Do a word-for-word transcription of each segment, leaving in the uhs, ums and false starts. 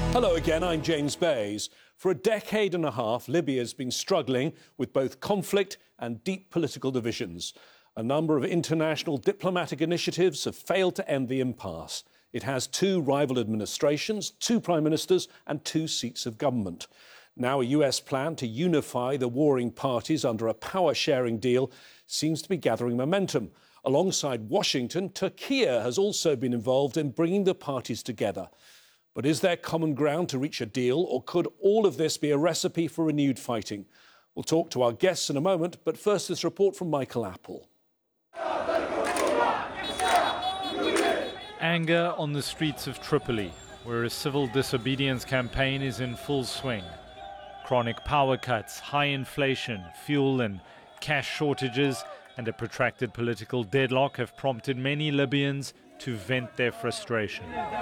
Hello again, I'm James Bays. For a decade and a half, Libya has been struggling with both conflict and deep political divisions. A number of international diplomatic initiatives have failed to end the impasse. It has two rival administrations, two prime ministers and two seats of government. Now a U S plan to unify the warring parties under a power-sharing deal seems to be gathering momentum. Alongside Washington, Turkey has also been involved in bringing the parties together. But is there common ground to reach a deal, or could all of this be a recipe for renewed fighting? We'll talk to our guests in a moment, but first this report from Michael Apple. Anger on the streets of Tripoli, where a civil disobedience campaign is in full swing. Chronic power cuts, high inflation, fuel and cash shortages, and a protracted political deadlock have prompted many Libyans to vent their frustration.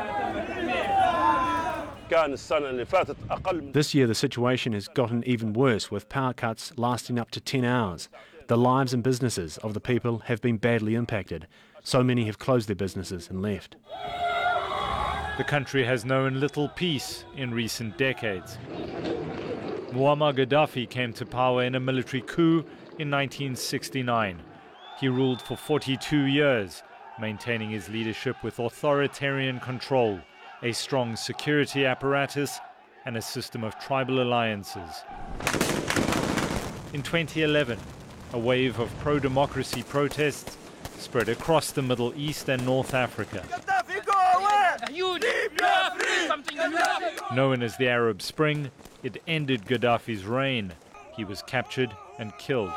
This year the situation has gotten even worse, with power cuts lasting up to ten hours. The lives and businesses of the people have been badly impacted. So many have closed their businesses and left. The country has known little peace in recent decades. Muammar Gaddafi came to power in a military coup in nineteen sixty-nine. He ruled for forty-two years, maintaining his leadership with authoritarian control, a strong security apparatus, and a system of tribal alliances. In twenty eleven, a wave of pro-democracy protests spread across the Middle East and North Africa. Known as the Arab Spring, it ended Gaddafi's reign. He was captured and killed.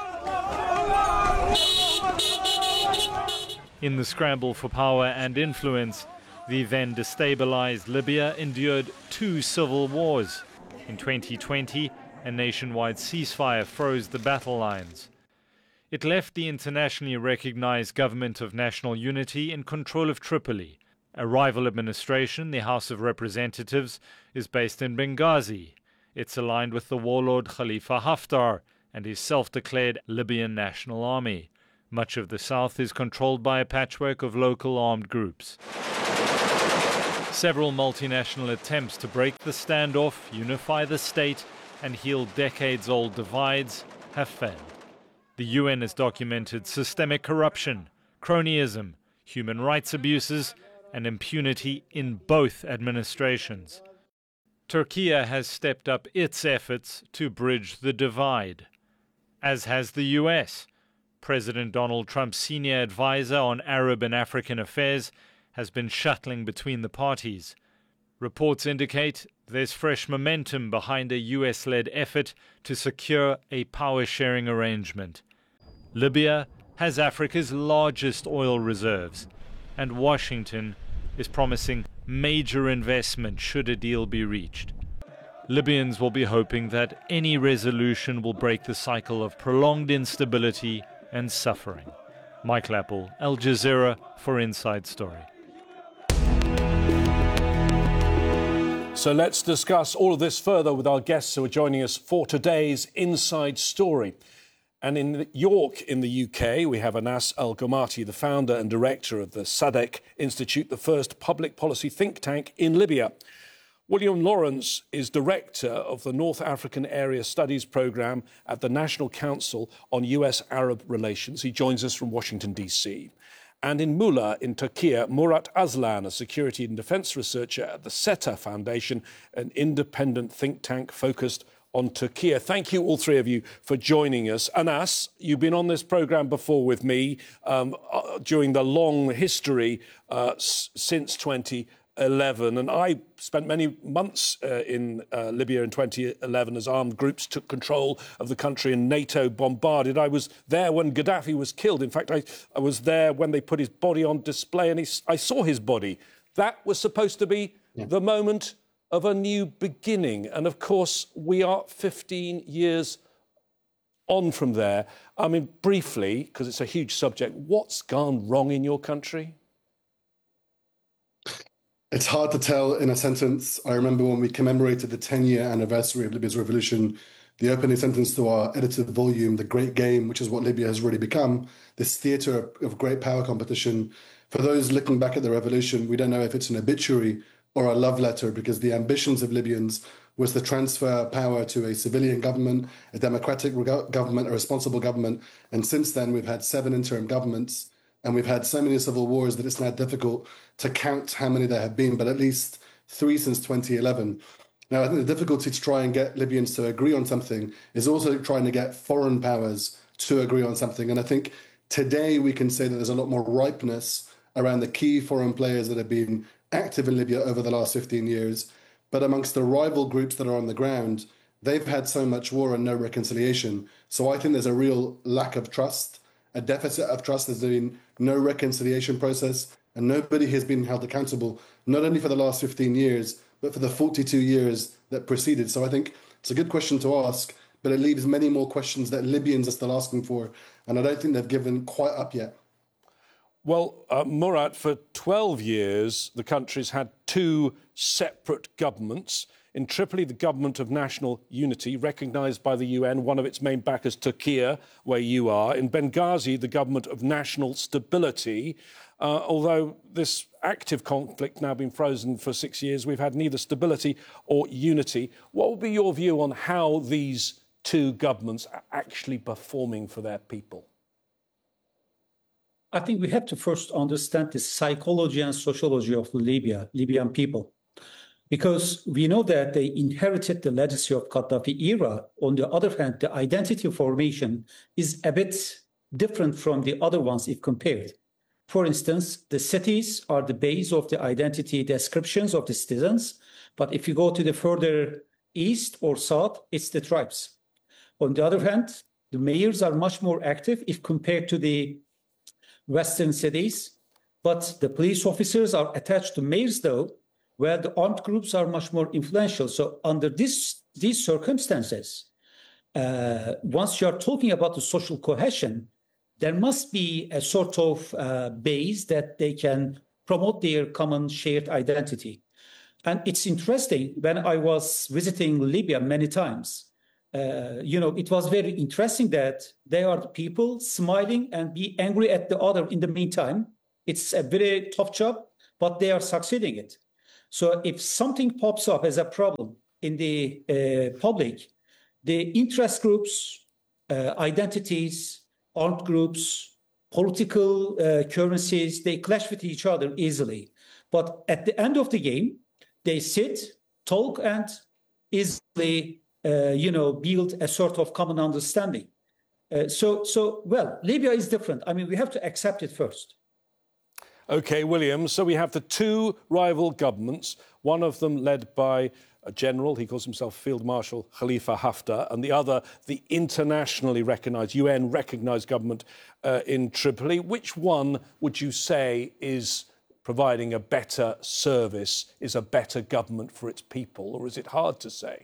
In the scramble for power and influence, the then destabilized Libya endured two civil wars. In twenty twenty, a nationwide ceasefire froze the battle lines. It left the internationally recognized Government of National Unity in control of Tripoli. A rival administration, the House of Representatives, is based in Benghazi. It's aligned with the warlord Khalifa Haftar and his self-declared Libyan National Army. Much of the south is controlled by a patchwork of local armed groups. Several multinational attempts to break the standoff, unify the state, and heal decades-old divides have failed. The U N has documented systemic corruption, cronyism, human rights abuses, and impunity in both administrations. Turkey has stepped up its efforts to bridge the divide, as has the U S. President Donald Trump's senior advisor on Arab and African affairs has been shuttling between the parties. Reports indicate there's fresh momentum behind a U S-led effort to secure a power-sharing arrangement. Libya has Africa's largest oil reserves, and Washington is promising major investment should a deal be reached. Libyans will be hoping that any resolution will break the cycle of prolonged instability and suffering. Michael Apple, Al Jazeera for Inside Story. So let's discuss all of this further with our guests who are joining us for today's Inside Story. And in York, in the U K, we have Anas Al-Ghamati, the founder and director of the Sadek Institute, the first public policy think tank in Libya. William Lawrence is director of the North African Area Studies Programme at the National Council on U S-Arab Relations. He joins us from Washington, D C. And in Muğla, in Turkey, Murat Aslan, a security and defence researcher at the SETA Foundation, an independent think tank focused on Turkey. Thank you, all three of you, for joining us. Anas, you've been on this programme before with me um, uh, during the long history uh, s- since twenty eleven, and I spent many months uh, in uh, Libya in twenty eleven as armed groups took control of the country and NATO bombarded. I was there when Gaddafi was killed. In fact, I, I was there when they put his body on display, and he, I saw his body. That was supposed to be yeah. the moment of a new beginning. And of course, we are fifteen years on from there. I mean, briefly, because it's a huge subject, what's gone wrong in your country? It's hard to tell in a sentence. I remember when we commemorated the ten-year anniversary of Libya's revolution, the opening sentence to our edited volume, The Great Game, which is what Libya has really become, this theatre of great power competition. For those looking back at the revolution, we don't know if it's an obituary or a love letter, because the ambitions of Libyans was to transfer power to a civilian government, a democratic government, a responsible government. And since then, we've had seven interim governments, and we've had so many civil wars that it's now difficult to count how many there have been, but at least three since twenty eleven. Now, I think the difficulty to try and get Libyans to agree on something is also trying to get foreign powers to agree on something. And I think today we can say that there's a lot more ripeness around the key foreign players that have been active in Libya over the last fifteen years. But amongst the rival groups that are on the ground, they've had so much war and no reconciliation. So I think there's a real lack of trust, a deficit of trust. There's been no reconciliation process, and nobody has been held accountable, not only for the last fifteen years, but for the forty-two years that preceded. So I think it's a good question to ask, but it leaves many more questions that Libyans are still asking for, and I don't think they've given quite up yet. Well, uh, Murat, for twelve years, the country's had two separate governments. In Tripoli, the Government of National Unity, recognised by the U N, one of its main backers, Turkey, where you are. In Benghazi, the Government of National Stability. Uh, although this active conflict now been frozen for six years, we've had neither stability or unity. What would be your view on how these two governments are actually performing for their people? I think we have to first understand the psychology and sociology of Libya, Libyan people, because we know that they inherited the legacy of Gaddafi era. On the other hand, the identity formation is a bit different from the other ones if compared. For instance, the cities are the base of the identity descriptions of the citizens, but if you go to the further east or south, it's the tribes. On the other hand, the mayors are much more active if compared to the Western cities, but the police officers are attached to mayors, though, where the armed groups are much more influential. So under this, these circumstances, uh, once you are talking about the social cohesion, there must be a sort of uh, base that they can promote their common shared identity. And it's interesting, when I was visiting Libya many times, Uh, you know, it was very interesting that they are the people smiling and be angry at the other in the meantime. It's a very tough job, but they are succeeding it. So if something pops up as a problem in the uh, public, the interest groups, uh, identities, armed groups, political uh, currencies, they clash with each other easily. But at the end of the game, they sit, talk, and easily Uh, you know, build a sort of common understanding. Uh, so, so, well, Libya is different. I mean, we have to accept it first. OK, William, so we have the two rival governments, one of them led by a general, he calls himself Field Marshal Khalifa Haftar, and the other, the internationally recognised, U N-recognised government uh, in Tripoli. Which one would you say is providing a better service, is a better government for its people, or is it hard to say?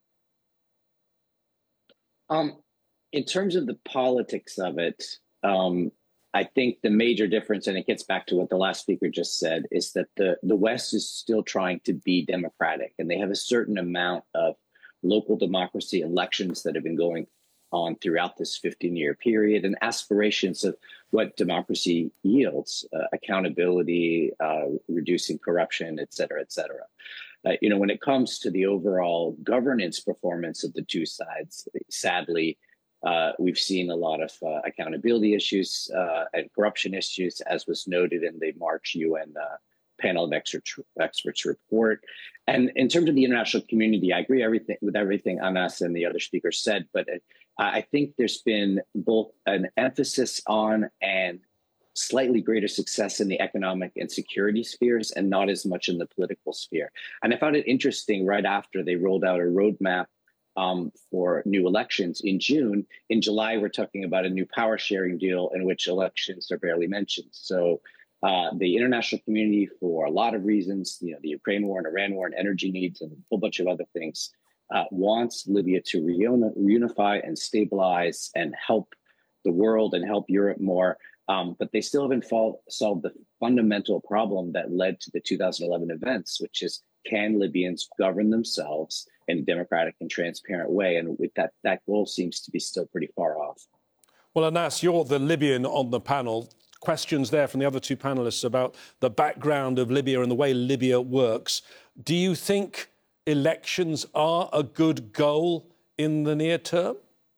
Um, in terms of the politics of it, um, I think the major difference, and it gets back to what the last speaker just said, is that the, the West is still trying to be democratic, and they have a certain amount of local democracy elections that have been going on throughout this fifteen-year period, and aspirations of what democracy yields, uh, accountability, uh, reducing corruption, et cetera, et cetera. Uh, you know, when it comes to the overall governance performance of the two sides, sadly, uh, we've seen a lot of uh, accountability issues uh, and corruption issues, as was noted in the March U N uh, panel of experts report. And in terms of the international community, I agree everything with everything Anas and the other speakers said, but uh, I think there's been both an emphasis on and slightly greater success in the economic and security spheres and not as much in the political sphere. And I found it interesting right after they rolled out a roadmap um, for new elections in June. In July, we're talking about a new power sharing deal in which elections are barely mentioned. So uh, the international community, for a lot of reasons, you know, the Ukraine war and Iran war and energy needs and a whole bunch of other things, uh, wants Libya to reunify and stabilize and help the world and help Europe more. Um, but they still haven't solved the fundamental problem that led to the two thousand eleven events, which is, can Libyans govern themselves in a democratic and transparent way? And with that, that goal seems to be still pretty far off. Well, Anas, you're the Libyan on the panel. questions there from the other two panellists about the background of Libya and the way Libya works. Do you think elections are a good goal in the near term?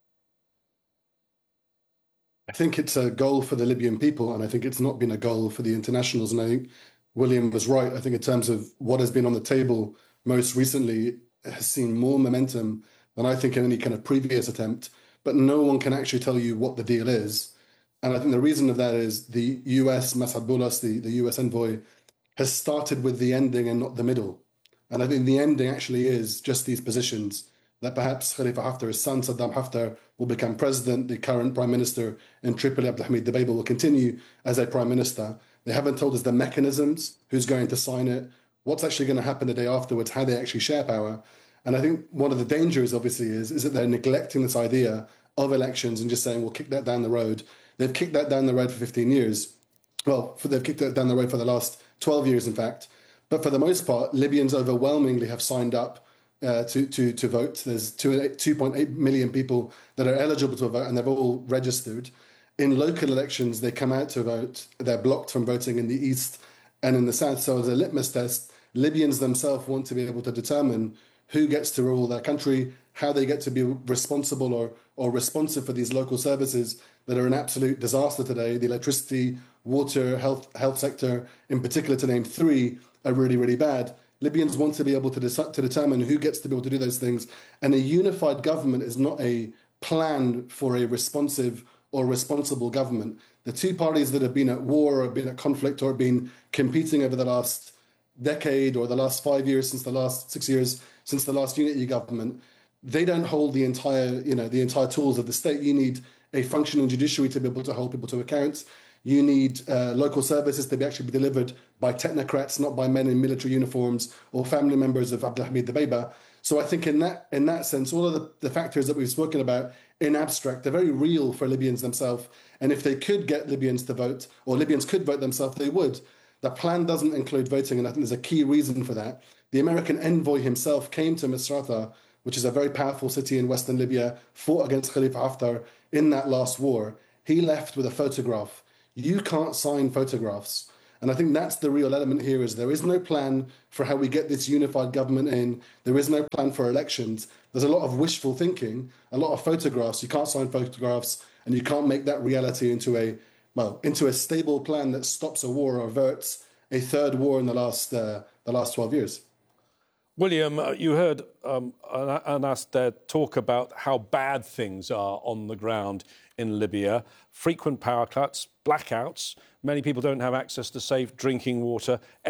I think it's a goal for the Libyan people, and I think it's not been a goal for the internationals. And I think William was right. I think in terms of what has been on the table most recently, it has seen more momentum than I think in any kind of previous attempt. But no one can actually tell you what the deal is. And I think the reason of that is the U S, Masad Boulos, the, the U S envoy, has started with the ending and not the middle. And I think the ending actually is just these positions, that perhaps Khalifa Haftar's son, Saddam Haftar, will become president. The current prime minister in Tripoli, Abdulhamid Dbeibeh, will continue as a prime minister. They haven't told us the mechanisms, who's going to sign it, what's actually going to happen the day afterwards, how they actually share power. And I think one of the dangers, obviously, is, is that they're neglecting this idea of elections and just saying, we'll kick that down the road. They've kicked that down the road for fifteen years. Well, for, they've kicked that down the road for the last twelve years, in fact. But for the most part, Libyans overwhelmingly have signed up uh, to, to, to vote. There's two point eight million people that are eligible to vote, and they've all registered. In local elections, they come out to vote. They're blocked from voting in the east and in the south. So as a litmus test, Libyans themselves want to be able to determine who gets to rule their country, how they get to be responsible or, or responsive for these local services that are an absolute disaster today. The electricity, water, health, health sector, in particular, to name three, are really, really bad. Libyans want to be able to, de- to determine who gets to be able to do those things. And a unified government is not a plan for a responsive or responsible government. The two parties that have been at war or been at conflict or been competing over the last decade or the last five years, since the last six years, since the last unity government, they don't hold the entire, you know, the entire tools of the state. You need a functioning judiciary to be able to hold people to account. You need uh, local services to be actually be delivered by technocrats, not by men in military uniforms or family members of Abdulhamid Dbeibeh. So I think in that in that sense, all of the, the factors that we've spoken about in abstract, they're very real for Libyans themselves. And if they could get Libyans to vote, or Libyans could vote themselves, they would. The plan doesn't include voting, and I think there's a key reason for that. The American envoy himself came to Misrata, which is a very powerful city in western Libya, fought against Khalifa Haftar in that last war. He left with a photograph. You can't sign photographs. And I think that's the real element here, is there is no plan for how we get this unified government in. There is no plan for elections. There's a lot of wishful thinking, a lot of photographs. You can't sign photographs, and you can't make that reality into a, well, into a stable plan that stops a war or averts a third war in the last, uh, the last twelve years. William, uh, you heard um, Anas there talk about how bad things are on the ground in Libya. Frequent power cuts, blackouts. Many people don't have access to safe drinking water.